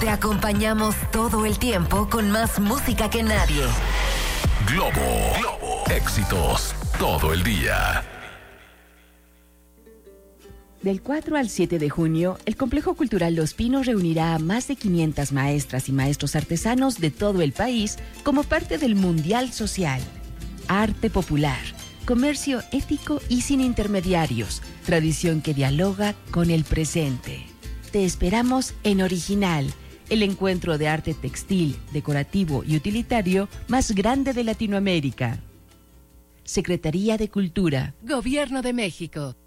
Te acompañamos todo el tiempo con más música que nadie. Globo. Éxitos todo el día. Del 4 al 7 de junio, el Complejo Cultural Los Pinos reunirá a más de 500 maestras y maestros artesanos de todo el país como parte del Mundial Social. Arte popular, comercio ético y sin intermediarios, tradición que dialoga con el presente. Te esperamos en Original, el encuentro de arte textil, decorativo y utilitario más grande de Latinoamérica. Secretaría de Cultura, Gobierno de México.